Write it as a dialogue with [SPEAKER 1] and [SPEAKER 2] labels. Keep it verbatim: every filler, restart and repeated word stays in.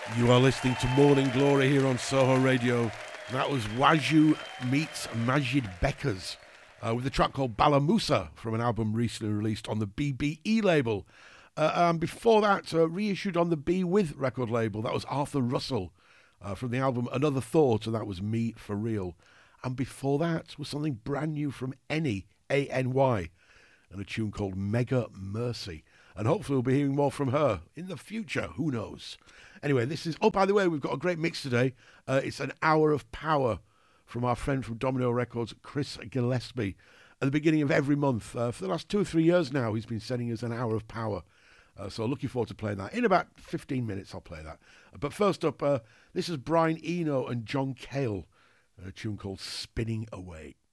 [SPEAKER 1] You are listening to Morning Glory here on Soho Radio. That was Waju meets Majid Beckers uh, with a track called Balamusa from an album recently released on the B B E label. Uh, and before that, uh, reissued on the Be With record label, that was Arthur Russell uh, from the album Another Thought, and that was Me For Real. And before that was something brand new from Any, A N Y, and a tune called Mega Mercy. And hopefully we'll be hearing more from her in the future. Who knows? Anyway, this is... Oh, by the way, we've got a great mix today. Uh, it's an hour of power from our friend from Domino Records, Chris Gillespie. At the beginning of every month, uh, for the last two or three years now, he's been sending us an hour of power. Uh, so looking forward to playing that. In about fifteen minutes, I'll play that. But first up, uh, this is Brian Eno and John Cale, a tune called Spinning Away.